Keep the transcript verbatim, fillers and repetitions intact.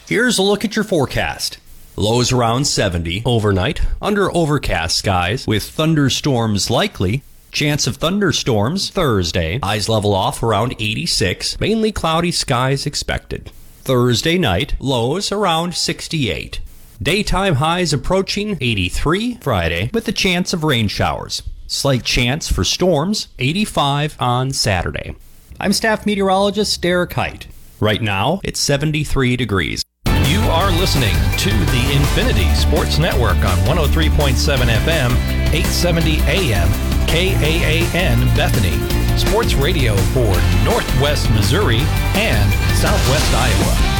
Here's a look at your forecast. Lows around seventy overnight, under overcast skies with thunderstorms likely. Chance of thunderstorms Thursday. Highs level off around eighty-six. Mainly cloudy skies expected. Thursday night, lows around sixty-eight. Daytime highs approaching eighty-three Friday with a chance of rain showers. Slight chance for storms, eighty-five on Saturday. I'm staff meteorologist Derek Height. Right now, it's seventy-three degrees. You are listening to the Infinity Sports Network on one oh three point seven F M, eight seventy A M, K A A N Bethany. Sports radio for Northwest Missouri and Southwest Iowa.